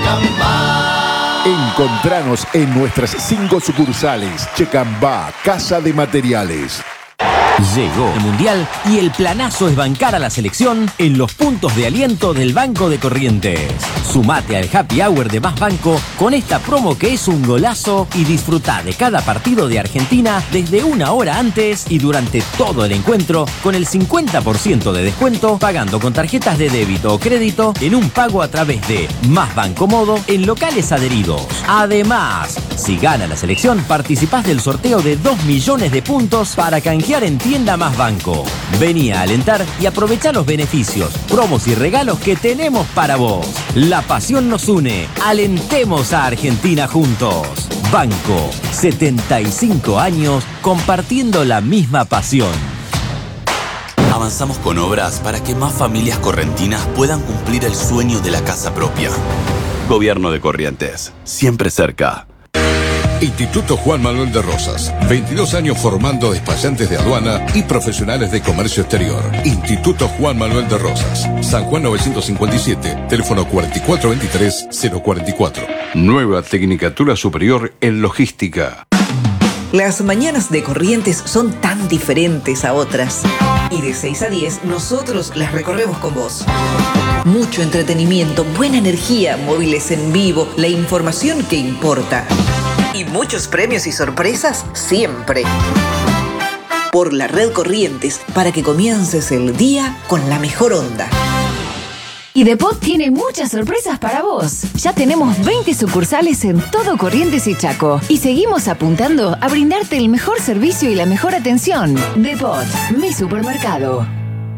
Encontranos en nuestras 5 sucursales. Checambá, Casa de Materiales. Llegó el Mundial y el planazo es bancar a la selección en los puntos de aliento del Banco de Corrientes. Sumate al Happy Hour de Más Banco con esta promo que es un golazo y disfruta de cada partido de Argentina desde 1 hora antes y durante todo el encuentro con el 50% de descuento pagando con tarjetas de débito o crédito en un pago a través de Más Banco Modo en locales adheridos. Además, si gana la selección, participás del sorteo de 2 millones de puntos para canjear en Tienda Más Banco. Vení a alentar y aprovechá los beneficios, promos y regalos que tenemos para vos. La pasión nos une. Alentemos a Argentina juntos. Banco, 75 años compartiendo la misma pasión. Avanzamos con obras para que más familias correntinas puedan cumplir el sueño de la casa propia. Gobierno de Corrientes, siempre cerca. Instituto Juan Manuel de Rosas, 22 años formando despachantes de aduana y profesionales de comercio exterior. Instituto Juan Manuel de Rosas, San Juan 957, teléfono 4423-044. Nueva Tecnicatura Superior en Logística. Las mañanas de Corrientes son tan diferentes a otras. Y de 6 a 10 nosotros las recorremos con vos. Mucho entretenimiento, buena energía, móviles en vivo, la información que importa. Y muchos premios y sorpresas siempre. Por la red Corrientes, para que comiences el día con la mejor onda. Y Depot tiene muchas sorpresas para vos. Ya tenemos 20 sucursales en todo Corrientes y Chaco. Y seguimos apuntando a brindarte el mejor servicio y la mejor atención. Depot, mi supermercado.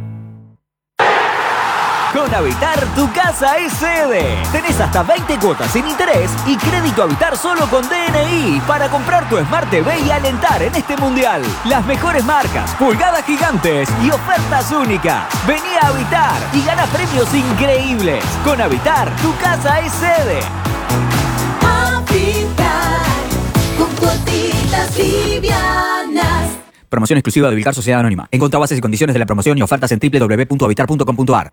Con Habitar, tu casa es sede. Tenés hasta 20 cuotas sin interés y crédito Habitar solo con DNI para comprar tu Smart TV y alentar en este mundial. Las mejores marcas, pulgadas gigantes y ofertas únicas. Vení a Habitar y gana premios increíbles. Con Habitar, tu casa es sede. Habitar, con cuotitas livianas. Promoción exclusiva de Ubicar Sociedad Anónima. Encontrá bases y condiciones de la promoción y ofertas en www.habitar.com.ar.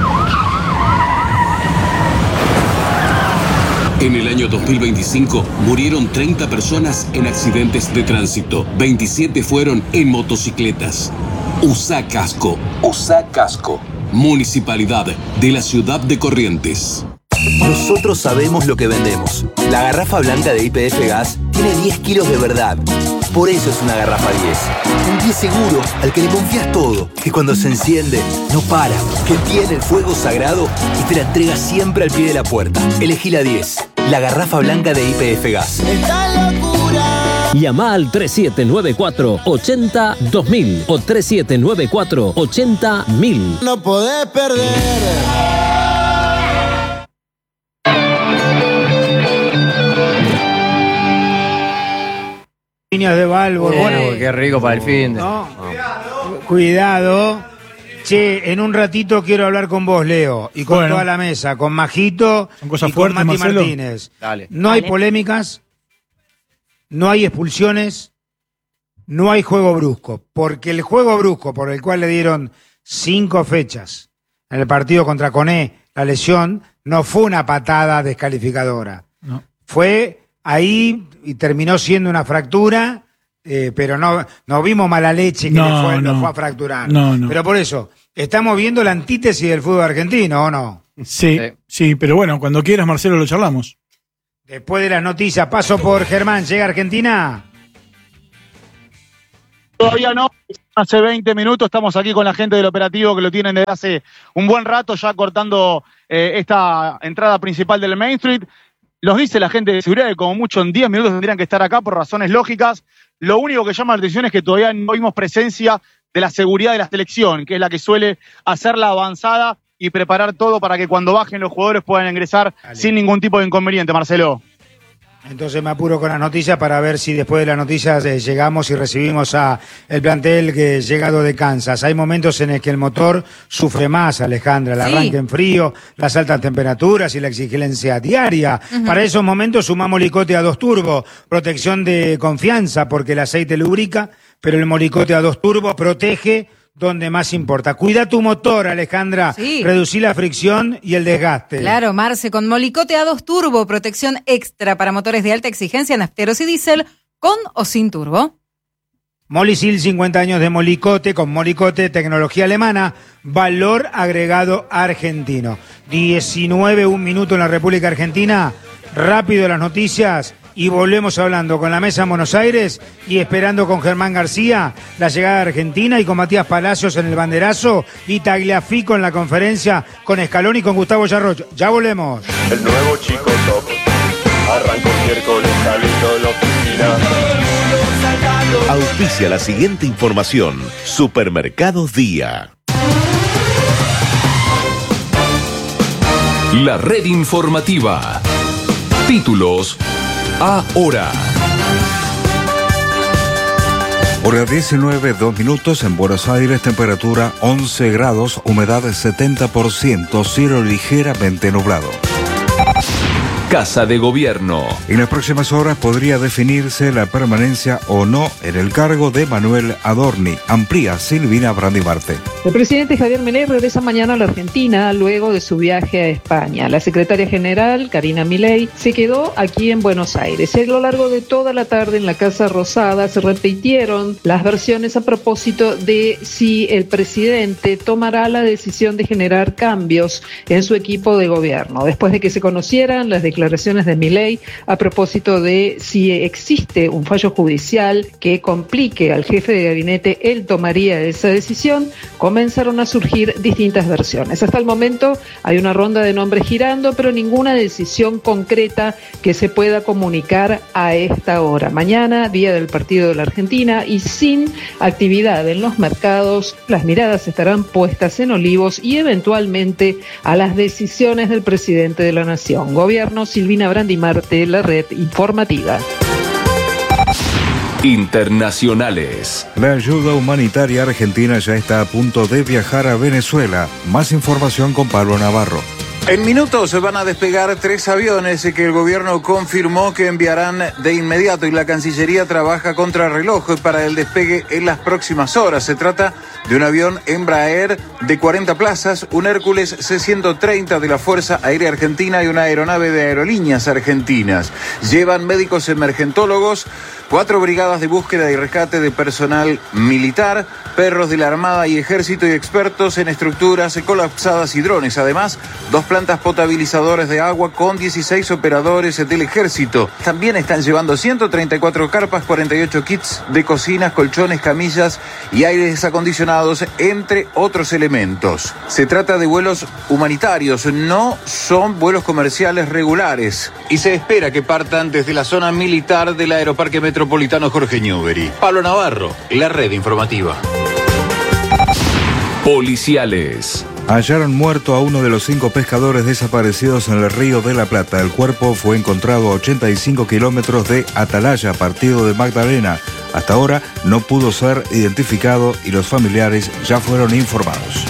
En el año 2025 murieron 30 personas en accidentes de tránsito. 27 fueron en motocicletas. Usá casco. Usá casco. Municipalidad de la Ciudad de Corrientes. Nosotros sabemos lo que vendemos. La garrafa blanca de YPF Gas tiene 10 kilos de verdad. Por eso es una garrafa 10. Un 10 seguro al que le confías todo. Que cuando se enciende, no para. Que tiene el fuego sagrado y te la entrega siempre al pie de la puerta. Elegí la 10. La garrafa blanca de YPF Gas. ¡Esta locura! Llama al 3794-80-2000 o 3794-80-1000. No podés perder. Líneas de válvula. Bueno, qué rico para el fin. No. Cuidado. Che, en un ratito quiero hablar con vos, Leo, y con toda la mesa, con Majito y con Mati Martínez. Dale. No hay polémicas, no hay expulsiones, no hay juego brusco, porque el juego brusco por el cual le dieron 5 fechas en el partido contra Coné, la lesión, no fue una patada descalificadora. No. Fue ahí y terminó siendo una fractura, pero no vimos mala leche que lo fue a fracturar. No. Pero por eso, estamos viendo la antítesis del fútbol argentino, ¿o no? Sí, pero bueno, cuando quieras, Marcelo, lo charlamos. Después de las noticias, paso por Germán. ¿Llega Argentina? Todavía no. Hace 20 minutos estamos aquí con la gente del operativo que lo tienen desde hace un buen rato, ya cortando esta entrada principal del Main Street. Los dice la gente de seguridad que como mucho en 10 minutos tendrían que estar acá por razones lógicas. Lo único que llama la atención es que todavía no vimos presencia de la seguridad de la selección, que es la que suele hacer la avanzada y preparar todo para que cuando bajen los jugadores puedan ingresar sin ningún tipo de inconveniente, Marcelo. Entonces me apuro con las noticias para ver si después de las noticias llegamos y recibimos a el plantel que llegado de Kansas. Hay momentos en el que el motor sufre más, Alejandra, el arranque en frío, las altas temperaturas y la exigencia diaria. Para esos momentos sumamos Molicote A2 Turbo, protección de confianza porque el aceite lubrica, pero el Molicote A2 Turbo protege donde más importa. Cuida tu motor, Alejandra. Sí. Reducí la fricción y el desgaste. Claro, Marce, con Molicot A2 Turbo, protección extra para motores de alta exigencia, nafteros y diésel, con o sin turbo. Molisil, 50 años de Molicote, con Molicote, tecnología alemana, valor agregado argentino. 19, un minuto en la República Argentina. Rápido las noticias y volvemos hablando con la mesa en Buenos Aires y esperando con Germán García la llegada de Argentina y con Matías Palacios en el banderazo y Tagliafico en la conferencia con Scaloni y con Gustavo Yarroch. Ya volvemos. El nuevo chico top arrancó miércoles, saliendo de la oficina. Auspicia la siguiente información. Supermercados Día. La red informativa. Títulos ahora. Hora 19, 2 minutos en Buenos Aires, temperatura 11 grados, humedad 70%, cielo ligeramente nublado. Casa de Gobierno. En las próximas horas podría definirse la permanencia o no en el cargo de Manuel Adorni. Amplía Silvina Brandimarte. El presidente Javier Milei regresa mañana a la Argentina luego de su viaje a España. La secretaria general, Karina Milei, se quedó aquí en Buenos Aires. Y a lo largo de toda la tarde en la Casa Rosada se repitieron las versiones a propósito de si el presidente tomará la decisión de generar cambios en su equipo de gobierno. Después de que se conocieran las declaraciones de Milei a propósito de si existe un fallo judicial que complique al jefe de gabinete, él tomaría esa decisión, comenzaron a surgir distintas versiones. Hasta el momento hay una ronda de nombres girando, pero ninguna decisión concreta que se pueda comunicar a esta hora. Mañana, día del partido de la Argentina, y sin actividad en los mercados, las miradas estarán puestas en Olivos y eventualmente a las decisiones del presidente de la Nación. Gobierno, Silvina Brandimarte, la red informativa. Internacionales. La ayuda humanitaria argentina ya está a punto de viajar a Venezuela. Más información con Pablo Navarro. En minutos se van a despegar 3 aviones que el gobierno confirmó que enviarán de inmediato y la Cancillería trabaja contra reloj para el despegue en las próximas horas. Se trata de un avión Embraer de 40 plazas, un Hércules C-130 de la Fuerza Aérea Argentina y una aeronave de Aerolíneas Argentinas. Llevan médicos emergentólogos, 4 brigadas de búsqueda y rescate de personal militar, perros de la Armada y Ejército y expertos en estructuras colapsadas y drones. Además, 2 plantas potabilizadoras de agua con 16 operadores del Ejército. También están llevando 134 carpas, 48 kits de cocinas, colchones, camillas y aires acondicionados, entre otros elementos. Se trata de vuelos humanitarios, no son vuelos comerciales regulares. Y se espera que partan desde la zona militar del Aeroparque Metropolitano Jorge Newbery. Pablo Navarro, la red informativa. Policiales. Hallaron muerto a uno de los 5 pescadores desaparecidos en el Río de la Plata. El cuerpo fue encontrado a 85 kilómetros de Atalaya, partido de Magdalena. Hasta ahora no pudo ser identificado y los familiares ya fueron informados.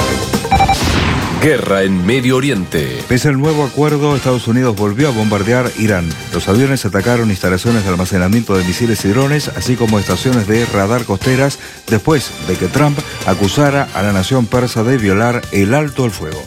Guerra en Medio Oriente. Pese al nuevo acuerdo, Estados Unidos volvió a bombardear Irán. Los aviones atacaron instalaciones de almacenamiento de misiles y drones, así como estaciones de radar costeras, después de que Trump acusara a la nación persa de violar el alto al fuego.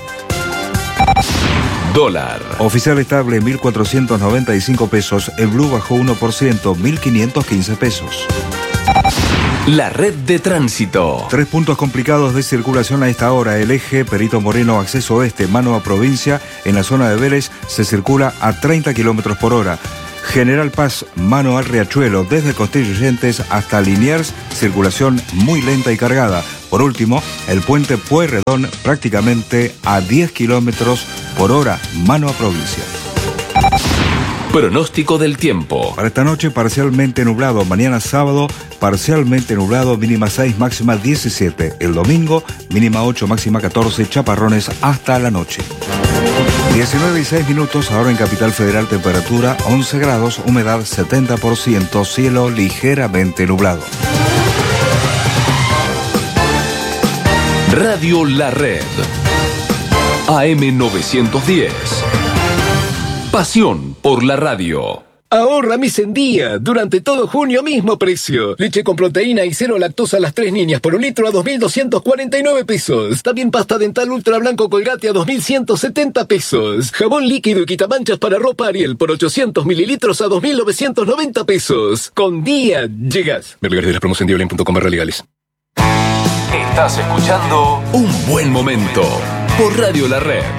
Dólar. Oficial estable 1.495 pesos. El blue bajó 1%, 1.515 pesos. La red de tránsito. 3 puntos complicados de circulación a esta hora. El eje Perito Moreno, acceso oeste, mano a provincia. En la zona de Vélez se circula a 30 kilómetros por hora. General Paz, mano al Riachuelo, desde Constituyentes hasta Liniers, circulación muy lenta y cargada. Por último, el puente Pueyrredón, prácticamente a 10 kilómetros por hora, mano a provincia. Pronóstico del tiempo. Para esta noche parcialmente nublado, mañana sábado parcialmente nublado, mínima 6, máxima 17. El domingo, mínima 8, máxima 14, chaparrones hasta la noche. 19 y 6 minutos, ahora en Capital Federal, temperatura 11 grados, humedad 70%, cielo ligeramente nublado. Radio La Red. AM 910. Pasión por la radio. Ahorra mes en día. Durante todo junio, mismo precio. Leche con proteína y cero lactosa a las 3 niñas por un litro a 2.249 pesos. También pasta dental ultra blanco Colgate a 2.170 pesos. Jabón líquido y quitamanchas para ropa Ariel por 800 mililitros a 2.990 pesos. Con día llegas. Ver lugares de las promos en diolin.com/legales. Estás escuchando Un Buen Momento por Radio La Red.